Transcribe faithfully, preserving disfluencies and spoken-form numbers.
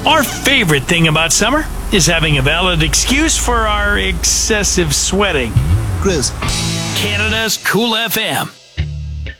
Our favorite thing about summer is having a valid excuse for our excessive sweating. Chris. Canada's Cool F M.